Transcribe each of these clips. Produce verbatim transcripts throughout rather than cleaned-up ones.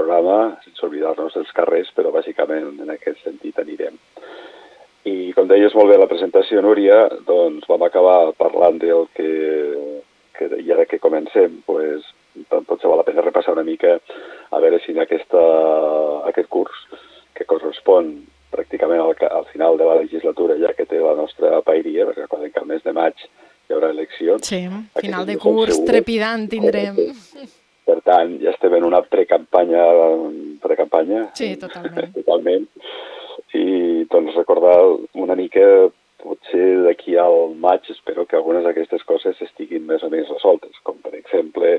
programa, sense oblidar-nos dels carrers, però bàsicament en aquest sentit anirem. I com deies molt bé la presentació, Núria, doncs vam acabar parlant del que, que i ara que comencem, pues, potser val la pena repassar una mica a veure si en aquesta, aquest curs, que correspon pràcticament al, al final de la legislatura, ja que té la nostra paeria, perquè recordem que al mes de maig hi haurà eleccions. Sí, final de curs trepidant tindrem. Per tant, ja estem en una precampanya, precampanya. Sí, totalment. Totalment. I doncs recordar una mica, potser d'aquí al maig, espero que algunes d'aquestes coses estiguin més o menys resoltes, com per exemple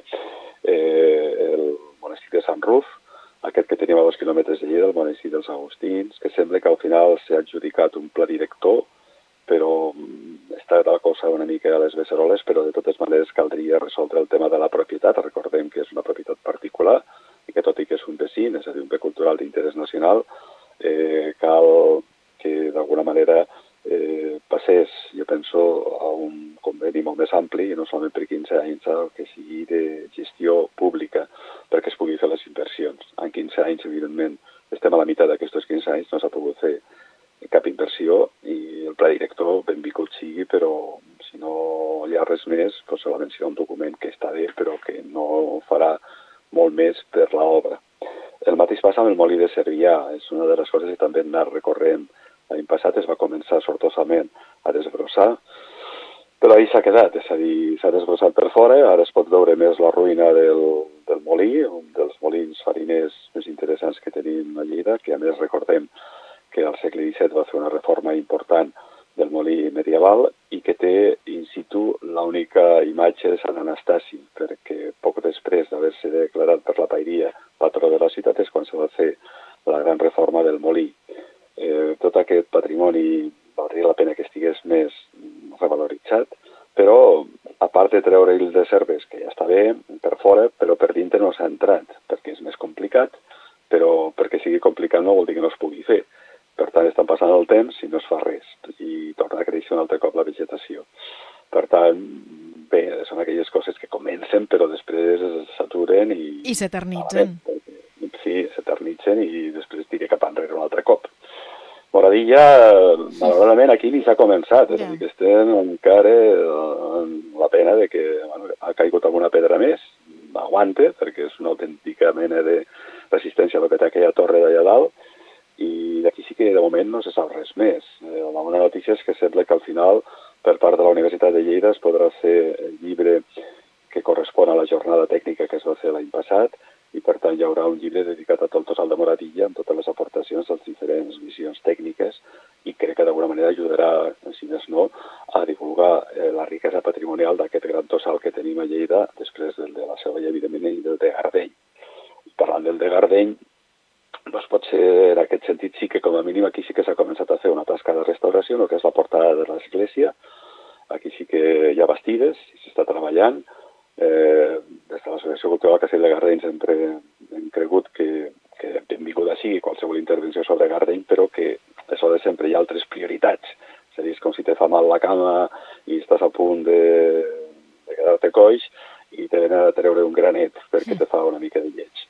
eh, el monestir de Sant Ruf, aquest que tenim a dos quilòmetres de Lleida, el monestir dels Agustins, que sembla que al final s'ha adjudicat un pla director, però està la cosa una mica a les beceroles, però de totes maneres caldria resoldre el tema de la propietat. Recordem que és una propietat particular i que tot i que és un vecin, és a dir, un bé cultural d'interès nacional, eh, cal que d'alguna manera eh, passés, jo penso, a un conveni molt més ampli, i no solament per quinze anys, que sigui de gestió pública, perquè es pugui fer les inversions. En quinze anys, evidentment, estem a la meitat d'aquests quinze anys, no s'ha pogut fer cap inversió i el pla director benvingut sigui, però si no hi ha res més, doncs solament serà un document que està bé, però que no farà molt més per l'obra. El mateix passa amb el molí de Cervià, és una de les coses que també hem anat recorrent. L'any passat es va començar sortosament a desbrossar, però ahí s'ha quedat, és a dir, s'ha desbrossat per fora, ara es pot veure més la ruïna del, del molí, un dels molins fariners més interessants que tenim a Lleida, que a més recordem que al segle disset va fer una reforma important del molí medieval i que té in situ l'única imatge de Sant Anastasi, perquè poc després d'haver-se declarat per la paeria patró de la ciutat és quan se va fer la gran reforma del molí. Eh, tot aquest patrimoni valdria la pena que estigués més revaloritzat, però a part de treure-hi de serves, que ja està bé per fora, però per dintre no s'ha entrat, perquè és més complicat, però perquè sigui complicat no vol dir que no es pugui fer. Per tant, estan passant el temps i no es fa res, i torna a créixer un altre cop la vegetació. Per tant, bé, són aquelles coses que comencen, però després s'aturen i... I s'eternitzen. Sí, s'eternitzen i després tira cap enrere un altre cop. Moradilla, malauradament, aquí ni s'ha començat, és a dir, que estem encara en la pena de que bueno, ha caigut alguna pedra més, aguante, perquè és una autèntica mena de resistència a lo que té aquella torre d'allà dalt, i d'aquí sí que de moment no se sap res més. Eh, la bona notícia és que sembla que al final, per part de la Universitat de Lleida, es podrà fer el llibre que correspon a la jornada tècnica que es va fer l'any passat, i per tant hi haurà un llibre dedicat a tot el tossal de Moradilla amb totes les aportacions de les diferents visions tècniques, i crec que d'alguna manera ajudarà, si més no, a divulgar eh, la riquesa patrimonial d'aquest gran tossal que tenim a Lleida, després del de la Ceballa, evidentment, i del de Gardeny. I parlant del de Gardeny, doncs potser en aquest sentit sí que com a mínim aquí sí que s'ha començat a fer una tasca de restauració, el que és la portada de l'església. Aquí sí que hi ha bastides, s'està treballant. Eh, des de l'Associació Cultural Castell de Gardeny sempre hem cregut que, que benvinguda sigui qualsevol intervenció sobre Gardeny, però que això de sempre hi ha altres prioritats. És a dir, és com si te fa mal la cama i estàs a punt de, de quedar-te coix i te venen a treure un granet perquè te fa una mica de lleig.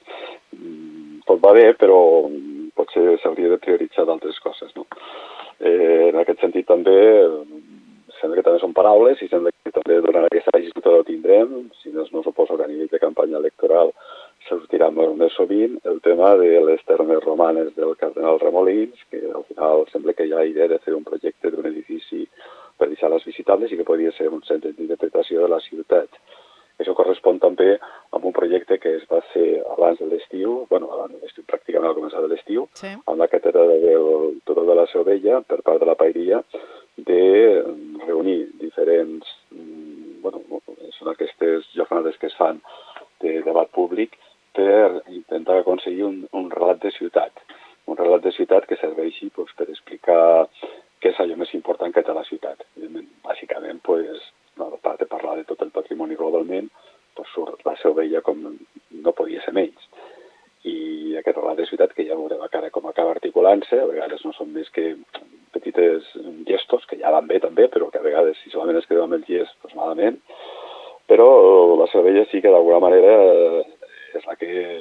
Tot va bé, però potser s'hauria de prioritzar d'altres coses, no? Eh, en aquest sentit també sembla que també són paraules i sembla que també durant aquesta legislatura ho tindrem, si no, no suposo que a nivell de campanya electoral sortirà molt més sovint el tema de les termes romanes del cardenal Remolins, que al final sembla que hi ha idea de fer un projecte d'un edifici per deixar-les visitables i que podria ser un centre d'interpretació de la ciutat. Això correspon també amb un projecte que es va fer abans de l'estiu, bueno, abans de l'estiu, pràcticament al començar de l'estiu, sí, amb la càtedra del Turó de la Seu Vella, per part de la paeria, de reunir diferents, bueno, són aquestes jornades que es fan de debat públic per intentar aconseguir un, un relat de ciutat, un relat de ciutat que serveixi doncs, per explicar què és allò més important que té la ciutat. Bàsicament, pues, a part de parlar de tot el patrimoni globalment, doncs surt la Seu Vella com no podia ser menys. I aquest relat de ciutat que ja veurem a cara com acaba articulant-se, a vegades no són més que petites gestos, que ja van bé també, però que a vegades si solament es quedem amb el gest, doncs malament. Però la Seu Vella sí que d'alguna manera és la que